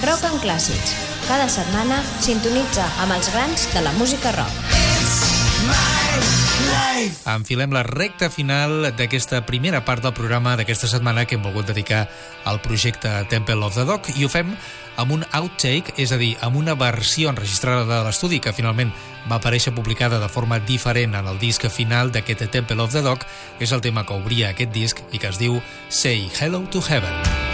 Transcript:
Rock en Clàssics. Cada setmana sintonitza amb els grans de la música rock. Enfilem la recta final d'aquesta primera part del programa d'aquesta setmana que hem volgut dedicar al projecte Temple of the Dog, i ho fem amb un outtake, és a dir, amb una versió enregistrada de l'estudi que finalment va aparèixer publicada de forma diferent en el disc final d'aquest Temple of the Dog. És el tema que obria aquest disc i que es diu Say Hello to Heaven.